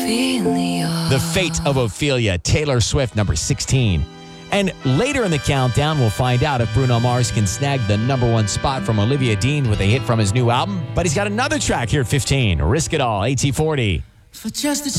Ophelia. The Fate of Ophelia, Taylor Swift, number 16. And later in the countdown, we'll find out if Bruno Mars can snag the number 1 spot from Olivia Dean with a hit from his new album. But he's got another track here at 15, Risk It All, AT40. For just a